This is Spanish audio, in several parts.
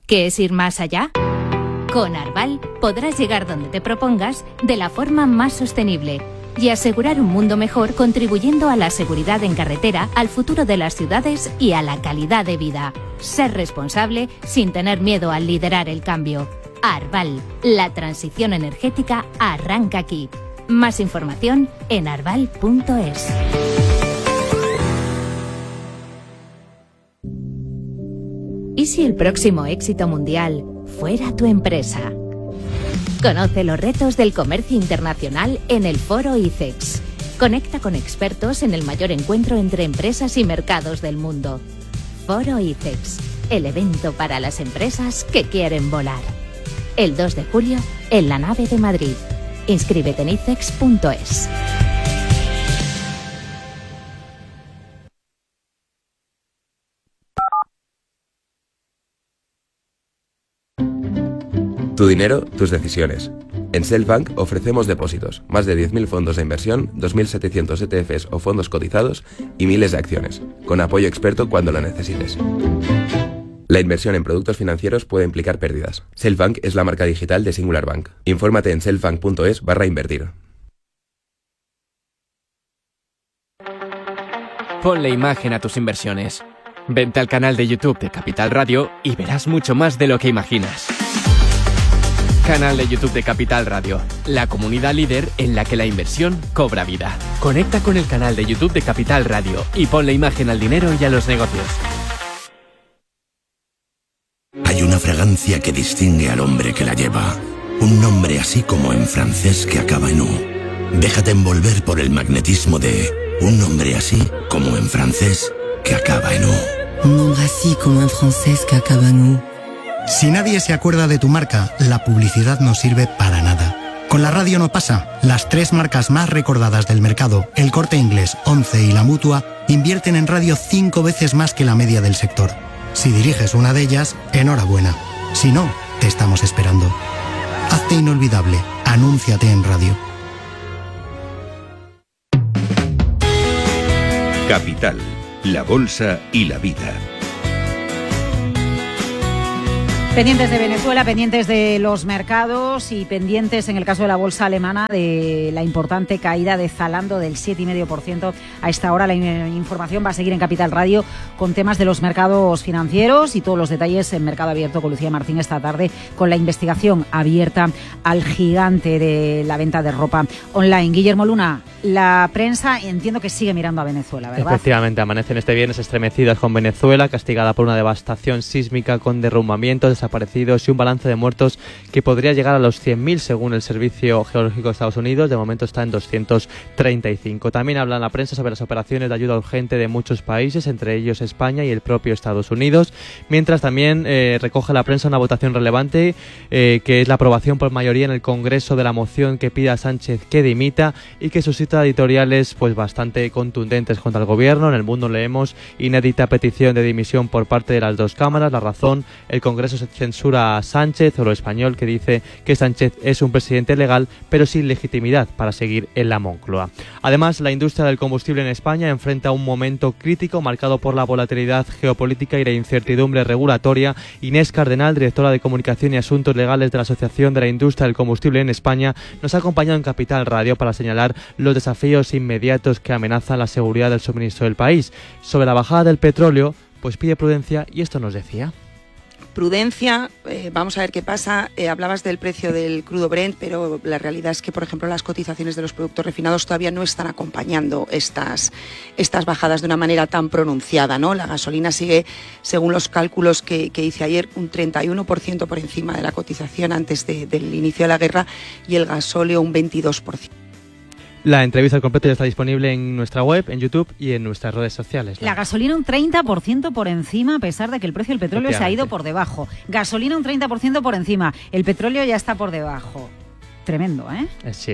¿Qué es ir más allá? Con Arval podrás llegar donde te propongas de la forma más sostenible y asegurar un mundo mejor, contribuyendo a la seguridad en carretera, al futuro de las ciudades y a la calidad de vida. Ser responsable sin tener miedo al liderar el cambio. Arval, la transición energética arranca aquí. Más información en arval.es. ¿Y si el próximo éxito mundial fuera tu empresa? Conoce los retos del comercio internacional en el Foro ICEX. Conecta con expertos en el mayor encuentro entre empresas y mercados del mundo. Foro ICEX, el evento para las empresas que quieren volar. El 2 de julio en la nave de Madrid. Inscríbete en icex.es. Tu dinero, tus decisiones. En Selfbank ofrecemos depósitos, más de 10.000 fondos de inversión, 2.700 ETFs o fondos cotizados y miles de acciones, con apoyo experto cuando lo necesites. La inversión en productos financieros puede implicar pérdidas. Selfbank es la marca digital de Singular Bank. Infórmate en selfbank.es/invertir. Ponle imagen a tus inversiones. Vente al canal de YouTube de Capital Radio y verás mucho más de lo que imaginas. Canal de YouTube de Capital Radio, la comunidad líder en la que la inversión cobra vida. Conecta con el canal de YouTube de Capital Radio y ponle imagen al dinero y a los negocios. Hay una fragancia que distingue al hombre que la lleva. Un nombre así como en francés que acaba en U. Déjate envolver por el magnetismo de un nombre así como en francés que acaba en U. Un nombre así como en francés que acaba en U. Si nadie se acuerda de tu marca, la publicidad no sirve para nada. Con la radio no pasa. Las 3 marcas más recordadas del mercado, El Corte Inglés, Once y La Mutua, invierten en radio 5 veces más que la media del sector. Si diriges una de ellas, enhorabuena. Si no, te estamos esperando. Hazte inolvidable. Anúnciate en radio. Capital, la bolsa y la vida. Pendientes de Venezuela, pendientes de los mercados y pendientes, en el caso de la bolsa alemana, de la importante caída de Zalando del 7,5%. A esta hora la información va a seguir en Capital Radio con temas de los mercados financieros y todos los detalles en Mercado Abierto con Lucía Martín esta tarde, con la investigación abierta al gigante de la venta de ropa online. Guillermo Luna, la prensa entiendo que sigue mirando a Venezuela, ¿verdad? Efectivamente, amanecen este viernes estremecidas con Venezuela, castigada por una devastación sísmica con derrumbamientos, desaparecidos y un balance de muertos que podría llegar a los 100.000 según el Servicio Geológico de Estados Unidos. De momento está en 235. También habla la prensa sobre las operaciones de ayuda urgente de muchos países, entre ellos España y el propio Estados Unidos, mientras también recoge la prensa una votación relevante que es la aprobación por mayoría en el Congreso de la moción que pide a Sánchez que dimita y que suscita editoriales pues bastante contundentes contra el gobierno. En El Mundo leemos: inédita petición de dimisión por parte de las 2 cámaras. La Razón: el Congreso se censura a Sánchez. O Lo Español, que dice que Sánchez es un presidente legal pero sin legitimidad para seguir en la Moncloa. Además, la industria del combustible en España enfrenta un momento crítico marcado por la volatilidad geopolítica y la incertidumbre regulatoria. Inés Cardenal, directora de Comunicación y Asuntos Legales de la Asociación de la Industria del Combustible en España, nos ha acompañado en Capital Radio para señalar los desafíos inmediatos que amenazan la seguridad del suministro del país. Sobre la bajada del petróleo, pues pide prudencia y esto nos decía. Prudencia, vamos a ver qué pasa. Hablabas del precio del crudo Brent, pero la realidad es que, por ejemplo, las cotizaciones de los productos refinados todavía no están acompañando estas bajadas de una manera tan pronunciada, ¿no? La gasolina sigue, según los cálculos que hice ayer, un 31% por encima de la cotización antes del inicio de la guerra y el gasóleo un 22%. La entrevista al completo ya está disponible en nuestra web, en YouTube y en nuestras redes sociales. La gasolina un 30% por encima, a pesar de que el precio del petróleo se ha ido por debajo. Gasolina un 30% por encima, el petróleo ya está por debajo. Tremendo, ¿eh? Sí, sí.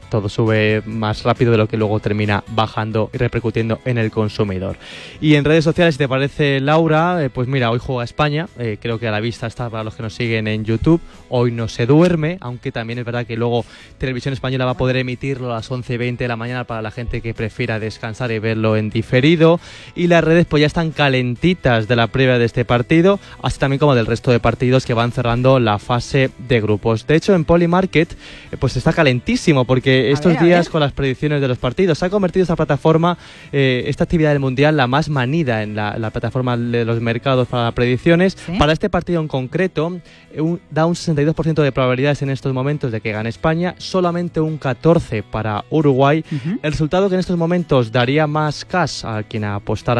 todo sube más rápido de lo que luego termina bajando y repercutiendo en el consumidor. Y en redes sociales, si te parece, Laura, pues mira, hoy juega España, creo que a la vista está para los que nos siguen en YouTube. Hoy no se duerme, aunque también es verdad que luego Televisión Española va a poder emitirlo a las 11:20 de la mañana para la gente que prefiera descansar y verlo en diferido. Y las redes pues ya están calentitas de la previa de este partido, así también como del resto de partidos que van cerrando la fase de grupos. De hecho, en Polymarket pues está calentísimo, porque estos días con las predicciones de los partidos se ha convertido esta plataforma, esta actividad del Mundial, la más manida en la plataforma de los mercados para las predicciones. ¿Sí? Para este partido en concreto da un 62% de probabilidades en estos momentos de que gane España, solamente un 14% para Uruguay. El resultado que en estos momentos daría más cash a quien apostara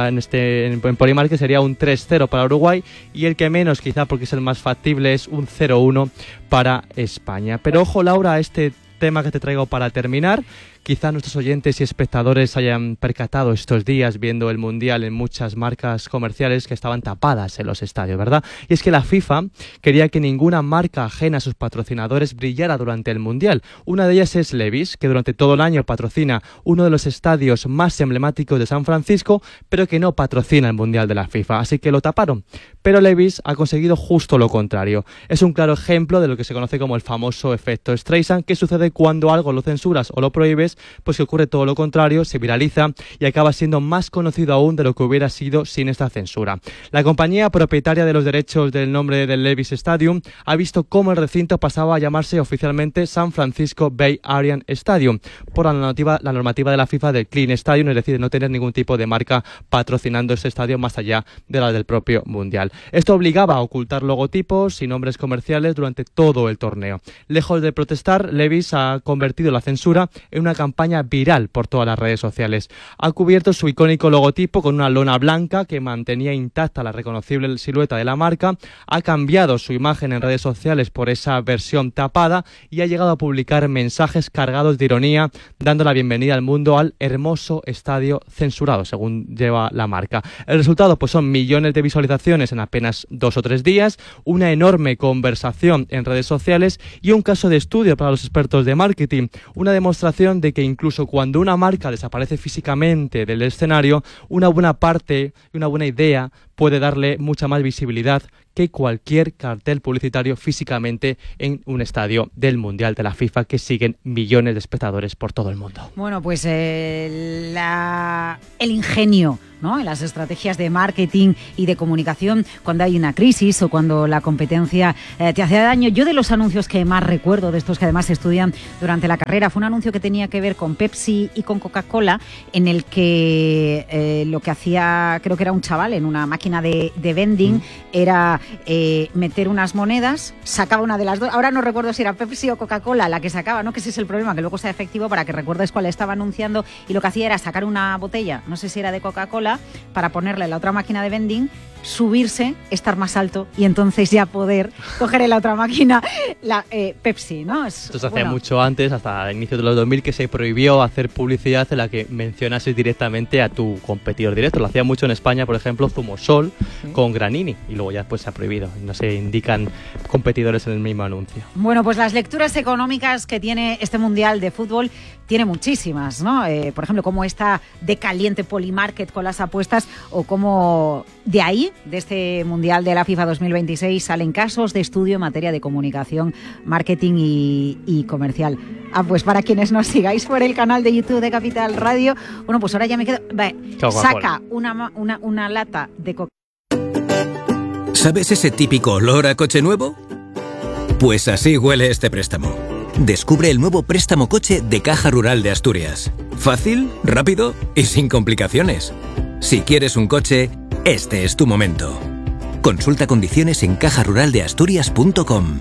en Polymarket sería un 3-0 para Uruguay, y el que menos, quizá porque es el más factible, es un 0-1 para España. Pero ojo, Laura, a este tema que te traigo para terminar. Quizá nuestros oyentes y espectadores hayan percatado estos días viendo el Mundial en muchas marcas comerciales que estaban tapadas en los estadios, ¿verdad? Y es que la FIFA quería que ninguna marca ajena a sus patrocinadores brillara durante el Mundial. Una de ellas es Levi's, que durante todo el año patrocina uno de los estadios más emblemáticos de San Francisco, pero que no patrocina el Mundial de la FIFA, así que lo taparon. Pero Levi's ha conseguido justo lo contrario. Es un claro ejemplo de lo que se conoce como el famoso efecto Streisand, que sucede cuando algo lo censuras o lo prohíbes, pues que ocurre todo lo contrario, se viraliza y acaba siendo más conocido aún de lo que hubiera sido sin esta censura. La compañía propietaria de los derechos del nombre del Levi's Stadium ha visto cómo el recinto pasaba a llamarse oficialmente San Francisco Bay Area Stadium por la normativa de la FIFA del Clean Stadium, es decir, de no tener ningún tipo de marca patrocinando este estadio más allá de la del propio Mundial. Esto obligaba a ocultar logotipos y nombres comerciales durante todo el torneo. Lejos de protestar, Levi's ha convertido la censura en una campaña viral por todas las redes sociales. Ha cubierto su icónico logotipo con una lona blanca que mantenía intacta la reconocible silueta de la marca, ha cambiado su imagen en redes sociales por esa versión tapada y ha llegado a publicar mensajes cargados de ironía, dando la bienvenida al mundo al hermoso estadio censurado, según lleva la marca. El resultado pues son millones de visualizaciones en apenas 2 o 3 días, una enorme conversación en redes sociales y un caso de estudio para los expertos de marketing, una demostración de que incluso cuando una marca desaparece físicamente del escenario, una buena parte y una buena idea puede darle mucha más visibilidad que cualquier cartel publicitario físicamente en un estadio del Mundial de la FIFA que siguen millones de espectadores por todo el mundo. Bueno, pues el ingenio, ¿no?, en las estrategias de marketing y de comunicación cuando hay una crisis o cuando la competencia te hace daño. Yo, de los anuncios que más recuerdo, de estos que además se estudian durante la carrera, fue un anuncio que tenía que ver con Pepsi y con Coca-Cola, en el que lo que hacía, creo que era un chaval en una máquina de vending, era meter unas monedas, sacaba una de las dos. Ahora no recuerdo si era Pepsi o Coca-Cola la que sacaba, ¿no? Que ese es el problema, que luego sea efectivo para que recuerdes cuál estaba anunciando, y lo que hacía era sacar una botella, no sé si era de Coca-Cola, para ponerla en la otra máquina de vending, subirse, estar más alto y entonces ya poder coger en la otra máquina la Pepsi, ¿no? Esto se hacía mucho antes, hasta el inicio de los 2000, que se prohibió hacer publicidad en la que mencionases directamente a tu competidor directo. Lo hacía mucho en España, por ejemplo, Zumosol, sí, con Granini, y luego ya después se ha prohibido. No se indican competidores en el mismo anuncio. Bueno, pues las lecturas económicas que tiene este Mundial de Fútbol tiene muchísimas, ¿no? Por ejemplo, como esta de caliente Polymarket con las apuestas, o como de ahí, de este Mundial de la FIFA 2026, salen casos de estudio en materia de comunicación, marketing y comercial. Pues para quienes nos sigáis por el canal de YouTube de Capital Radio, bueno, pues ahora ya me quedo... Saca una lata de Coca. ¿Sabes ese típico olor a coche nuevo? Pues así huele este préstamo. Descubre el nuevo préstamo coche de Caja Rural de Asturias. Fácil, rápido y sin complicaciones. Si quieres un coche, este es tu momento. Consulta condiciones en cajaruraldeasturias.com.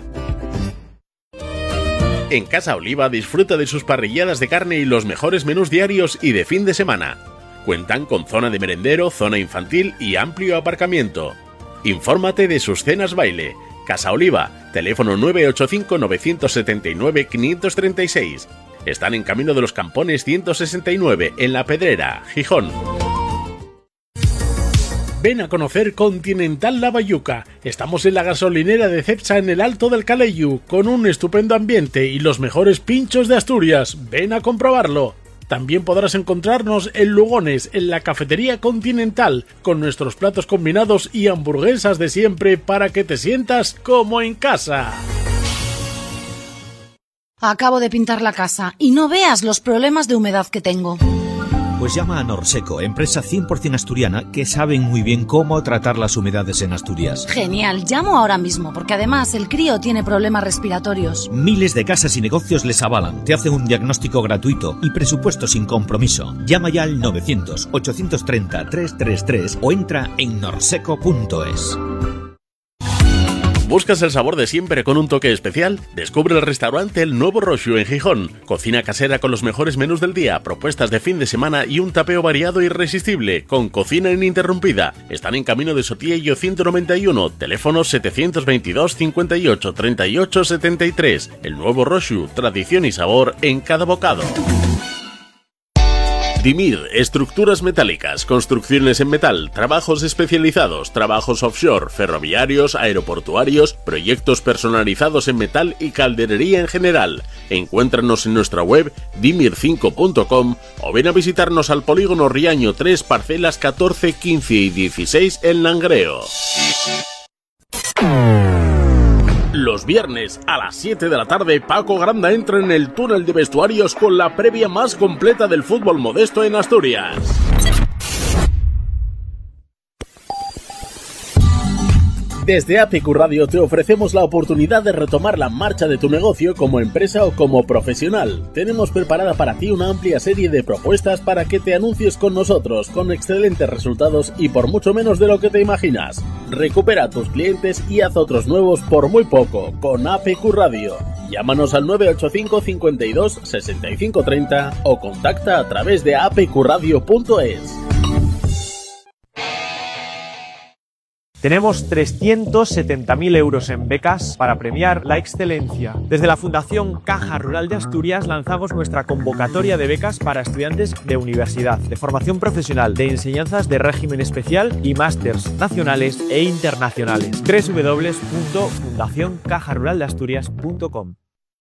En Casa Oliva disfruta de sus parrilladas de carne y los mejores menús diarios y de fin de semana. Cuentan con zona de merendero, zona infantil y amplio aparcamiento. Infórmate de sus cenas baile. Casa Oliva, teléfono 985-979-536. Están en Camino de los Campones 169, en La Pedrera, Gijón. Ven a conocer Continental Lavayuca. Estamos en la gasolinera de Cepsa en el Alto del Caleyu, con un estupendo ambiente y los mejores pinchos de Asturias. Ven a comprobarlo. También podrás encontrarnos en Lugones, en la cafetería Continental, con nuestros platos combinados y hamburguesas de siempre para que te sientas como en casa. Acabo de pintar la casa y no veas los problemas de humedad que tengo. Pues llama a Norseco, empresa 100% asturiana que saben muy bien cómo tratar las humedades en Asturias. Genial, llamo ahora mismo porque además el crío tiene problemas respiratorios. Miles de casas y negocios les avalan, te hacen un diagnóstico gratuito y presupuesto sin compromiso. Llama ya al 900-830-333 o entra en norseco.es. ¿Buscas el sabor de siempre con un toque especial? Descubre el restaurante El Nuevo Roxu en Gijón. Cocina casera con los mejores menús del día, propuestas de fin de semana y un tapeo variado e irresistible, con cocina ininterrumpida. Están en Camino de Sotillo 191, teléfono 722 58 38 73. El Nuevo Roxu, tradición y sabor en cada bocado. Dimir, estructuras metálicas, construcciones en metal, trabajos especializados, trabajos offshore, ferroviarios, aeroportuarios, proyectos personalizados en metal y calderería en general. Encuéntranos en nuestra web dimir5.com o ven a visitarnos al polígono Riaño 3, parcelas 14, 15 y 16 en Langreo. Los viernes a las 7 de la tarde, Paco Granda entra en el túnel de vestuarios con la previa más completa del fútbol modesto en Asturias. Desde APQ Radio te ofrecemos la oportunidad de retomar la marcha de tu negocio como empresa o como profesional. Tenemos preparada para ti una amplia serie de propuestas para que te anuncies con nosotros, con excelentes resultados y por mucho menos de lo que te imaginas. Recupera a tus clientes y haz otros nuevos por muy poco, con APQ Radio. Llámanos al 985 52 65 30 o contacta a través de apqradio.es. Tenemos 370.000 euros en becas para premiar la excelencia. Desde la Fundación Caja Rural de Asturias lanzamos nuestra convocatoria de becas para estudiantes de universidad, de formación profesional, de enseñanzas de régimen especial y másters nacionales e internacionales. www.fundacioncajaruraldeasturias.com.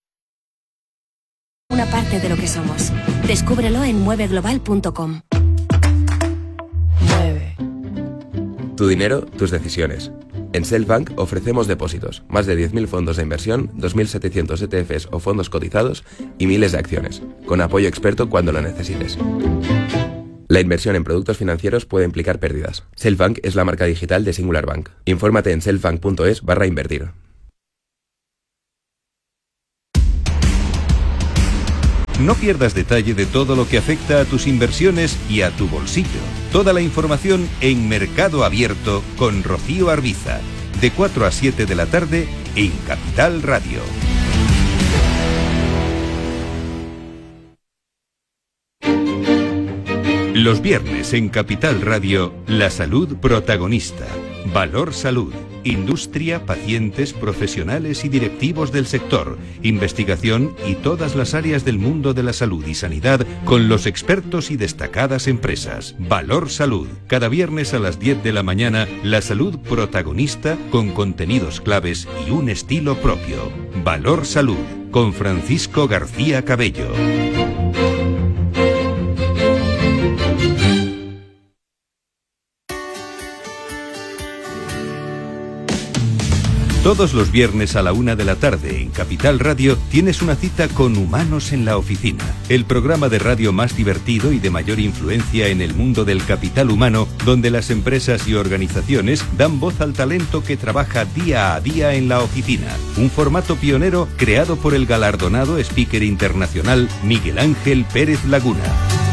Una parte de lo que somos. Descúbrelo en mueveglobal.com. Tu dinero, tus decisiones. En Selbank ofrecemos depósitos, más de 10.000 fondos de inversión, 2.700 ETFs o fondos cotizados y miles de acciones, con apoyo experto cuando lo necesites. La inversión en productos financieros puede implicar pérdidas. Selbank es la marca digital de Singular Bank. Infórmate en selbank.es/invertir. No pierdas detalle de todo lo que afecta a tus inversiones y a tu bolsillo. Toda la información en Mercado Abierto con Rocío Arbiza, de 4 a 7 de la tarde en Capital Radio. Los viernes en Capital Radio, la salud protagonista. Valor Salud. Industria, pacientes, profesionales y directivos del sector, investigación y todas las áreas del mundo de la salud y sanidad con los expertos y destacadas empresas. Valor Salud. Cada viernes a las 10 de la mañana, la salud protagonista con contenidos claves y un estilo propio. Valor Salud con Francisco García Cabello. Todos los viernes a la 1 de la tarde en Capital Radio tienes una cita con Humanos en la Oficina, el programa de radio más divertido y de mayor influencia en el mundo del capital humano, donde las empresas y organizaciones dan voz al talento que trabaja día a día en la oficina. Un formato pionero creado por el galardonado speaker internacional Miguel Ángel Pérez Laguna.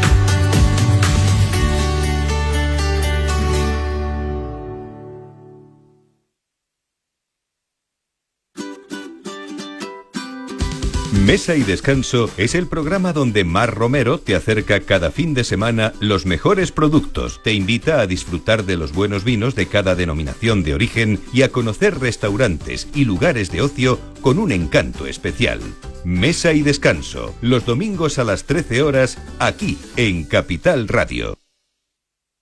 Mesa y Descanso es el programa donde Mar Romero te acerca cada fin de semana los mejores productos, te invita a disfrutar de los buenos vinos de cada denominación de origen y a conocer restaurantes y lugares de ocio con un encanto especial. Mesa y Descanso, los domingos a las 13 horas, aquí en Capital Radio.